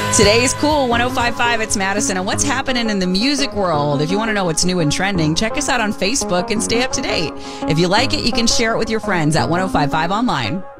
Today's Cool 105.5, it's Madison. And what's happening in the music world? If you want to know what's new and trending, check us out on Facebook and stay up to date. If you like it, you can share it with your friends at 105.5 online.